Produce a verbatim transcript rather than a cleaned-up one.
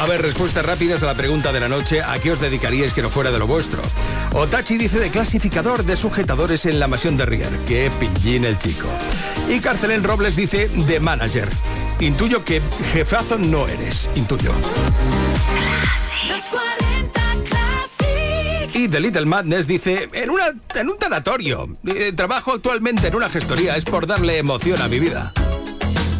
A ver, respuestas rápidas a la pregunta de la noche. ¿A qué os dedicaríais que no fuera de lo vuestro? Otachi dice de clasificador de sujetadores en la mansión de Rier. Qué pillín el chico. Y Carcelén Robles dice de manager. Intuyo que jefazo no eres. Intuyo. Y The Little Madness dice, en, una, en un tanatorio. Eh, trabajo actualmente en una gestoría, es por darle emoción a mi vida.